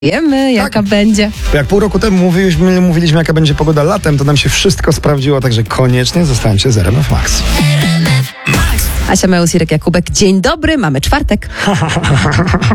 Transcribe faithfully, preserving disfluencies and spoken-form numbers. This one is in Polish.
Wiemy, jaka Tak. będzie. Jak pół roku temu mówiliśmy, mówiliśmy, jaka będzie pogoda latem, to nam się wszystko sprawdziło, także koniecznie zostańcie z R M F Max. Asia Meus, Irek Jakubek. Dzień dobry, mamy czwartek.